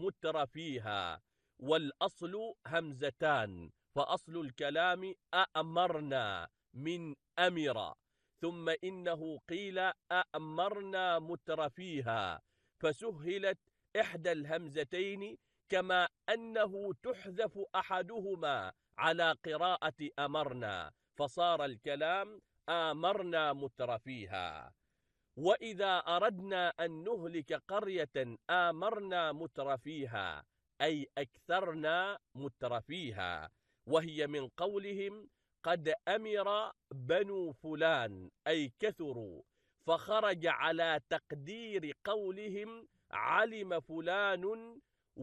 مترفيها، والأصل همزتان، فأصل الكلام أأمرنا من أمر، ثم إنه قيل أأمرنا مترفيها، فسهلت إحدى الهمزتين، كما أنه تحذف أحدهما على قراءة أمرنا، فصار الكلام آمرنا مترفيها. وإذا أردنا أن نهلك قرية آمرنا مترفيها، أي أكثرنا مترفيها، وهي من قولهم قد أمر بنو فلان، أي كثروا، فخرج على تقدير قولهم علم فلان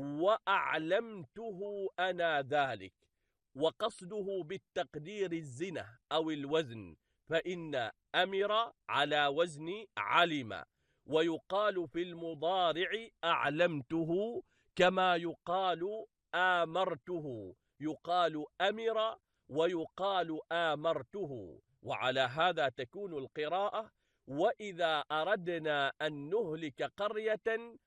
وأعلمته أنا ذلك، وقصده بالتقدير الزنة أو الوزن، فإن أمر على وزن علم، ويقال في المضارع أعلمته، كما يقال آمرته، يقال أمر ويقال آمرته. وعلى هذا تكون القراءة: وإذا أردنا أن نهلك قرية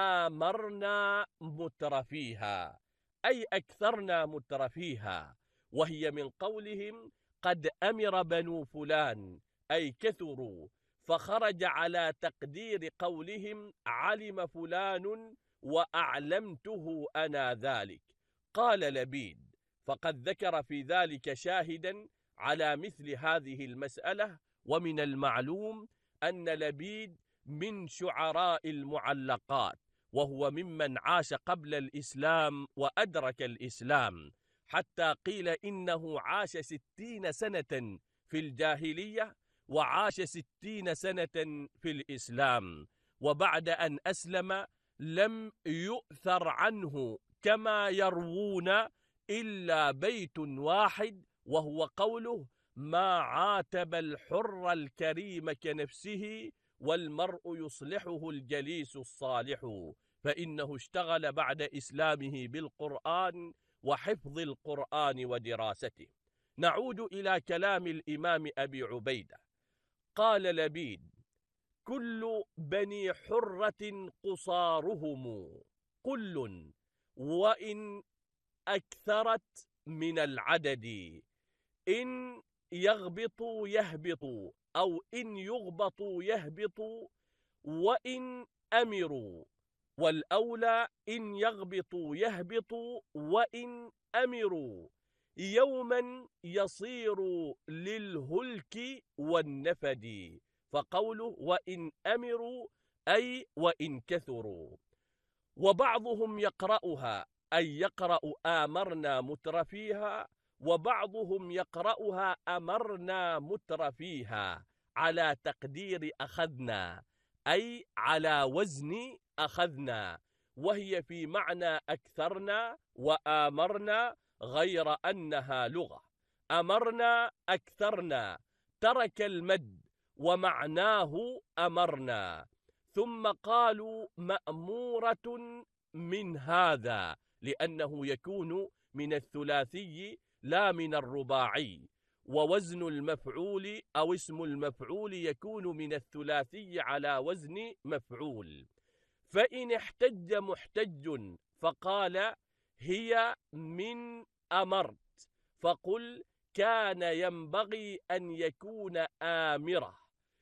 آمرنا مترفيها، أي أكثرنا مترفيها، وهي من قولهم قد أمر بنو فلان، أي كثروا، فخرج على تقدير قولهم علم فلان وأعلمته أنا ذلك. قال لبيد: فقد ذكر في ذلك شاهدا على مثل هذه المسألة، ومن المعلوم أن لبيد من شعراء المعلقات، وهو ممن عاش قبل الإسلام وأدرك الإسلام، حتى قيل إنه عاش 60 سنة في الجاهلية وعاش 60 سنة في الإسلام، وبعد أن أسلم لم يؤثر عنه كما يروون إلا بيت واحد، وهو قوله: ما عاتب الحر الكريم كنفسه، والمرء يصلحه الجليس الصالح، فإنه اشتغل بعد إسلامه بالقرآن وحفظ القرآن ودراسته. نعود إلى كلام الإمام أبي عبيدة. قال لبيد: كل بني حرة قصارهم كل، وإن أكثرت من العدد، إن يغبطوا يهبطوا، أو إن يغبطوا يهبطوا، وإن أمروا، والأولى إن يغبطوا يهبطوا وإن أمروا، يوما يصير للهلك والنفد، فقوله وإن أمروا أي وإن كثروا. وبعضهم يقرأها أي يقرأ آمرنا مترفيها، وبعضهم يقرأها أمرنا مترفيها على تقدير أخذنا، أي على وزن أخذنا، وهي في معنى أكثرنا وآمرنا، غير أنها لغة. أمرنا أكثرنا، ترك المد ومعناه أمرنا. ثم قالوا مأمورة من هذا، لأنه يكون من الثلاثي لا من الرباعي، ووزن المفعول أو اسم المفعول يكون من الثلاثي على وزن مفعول. فإن احتج محتج فقال هي من أمرت، فقل كان ينبغي أن يكون آمرة،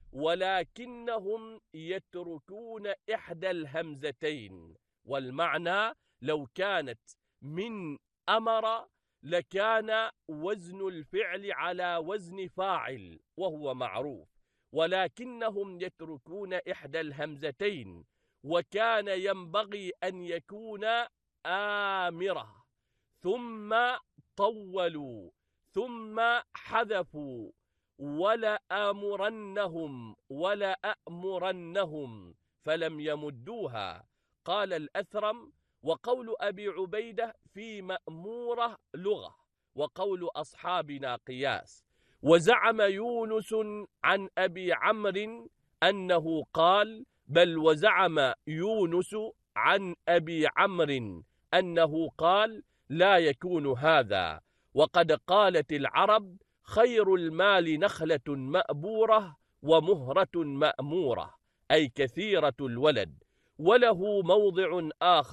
ولكنهم يتركون إحدى الهمزتين، والمعنى لو كانت من أمر لكان وزن الفعل على وزن فاعل وهو معروف، ولكنهم يتركون إحدى الهمزتين، وكان ينبغي أن يكون آمرة، ثم طولوا ثم حذفوا ولأمرنهم فلم يمدوها. قال الأثرم: وقول أبي عبيدة في مأمورة لغة، وقول أصحابنا قياس. وزعم يونس عن أبي عمرو أنه قال، بل وزعم يونس عن أبي عمرو أنه قال لا يكون هذا. وقد قالت العرب: خير المال نخلة مأبورة ومهرة مأمورة، أي كثيرة الولد. وله موضع آخر